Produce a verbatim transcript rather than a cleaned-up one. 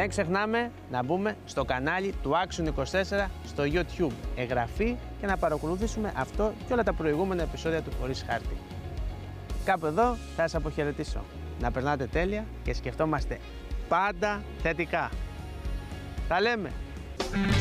Δεν ξεχνάμε να μπούμε στο κανάλι του Action είκοσι τέσσερα στο YouTube. Εγγραφή και να παρακολουθήσουμε αυτό και όλα τα προηγούμενα επεισόδια του Χωρίς Χάρτη. Κάπου εδώ θα σας αποχαιρετήσω. Να περνάτε τέλεια και σκεφτόμαστε πάντα θετικά. Τα λέμε!